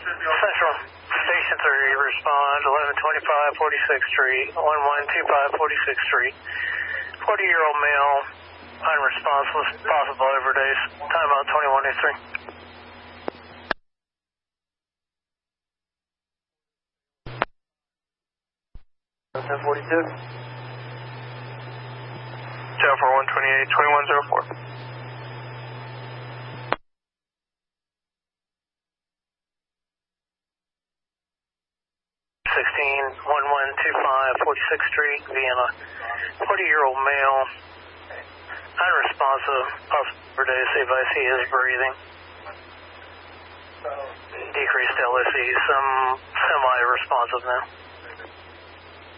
Central Station 3, respond 1125 46th Street, 1125 46th Street. 40-year-old male, unresponsive, possible overdose, timeout 2103. 1042. Joe for 128 2104. 1125 46th Street, Vienna. 40-year-old male, unresponsive, possible overdose, advice he is breathing. Decreased LSE, some semi-responsive now.